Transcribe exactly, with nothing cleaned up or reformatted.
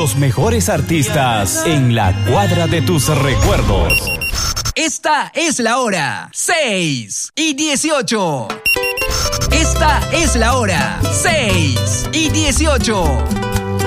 Los mejores artistas en la cuadra de tus recuerdos. Esta es la hora, seis y dieciocho. Esta es la hora, seis y dieciocho.